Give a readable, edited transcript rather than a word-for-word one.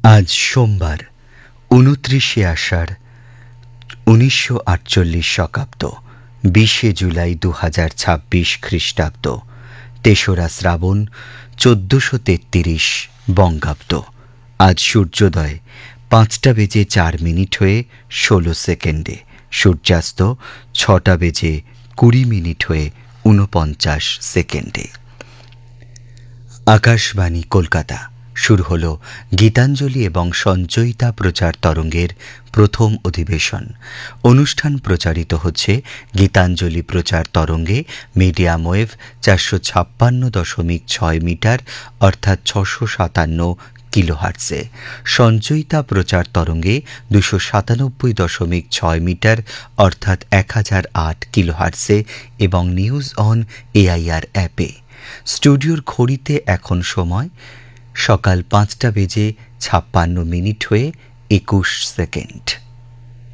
আজ সোমবার ২৯শে আষাঢ় ১৯৪৮ শকাব্দ ২০শে জুলাই ২০২৬ খ্রিস্টাব্দ ৩রা শ্রাবণ ১৪৩৩ বঙ্গাব্দ। আজ সূর্যোদয় ৫টা বেজে ৪ মিনিট হয়ে ১৬ সেকেন্ডে, সূর্যাস্ত ৬টা বেজে ২০ মিনিট হয়ে ৪৯ সেকেন্ডে। আকাশবাণী কলকাতা। শুরু হলো গীতাঞ্জলি এবং সঞ্চয়িতা প্রচার তরঙ্গের প্রথম অধিবেশন। অনুষ্ঠান প্রচারিত হচ্ছে গীতাঞ্জলি প্রচার তরঙ্গে মিডিয়াম ওয়েভ ৪৫৬.৬ মিটার অর্থাৎ ৬৫৭ কিলোহার্টজে, সঞ্চয়িতা প্রচার তরঙ্গে ২৯৭.৬ মিটার অর্থাৎ ১০০৮ কিলোহার্টজে এবং নিউজ অন এআইআর অ্যাপে। স্টুডিওর ঘড়িতে এখন সময় সকাল ৫টা বেজে ৫৬ মিনিট হয়ে ২১ সেকেন্ড।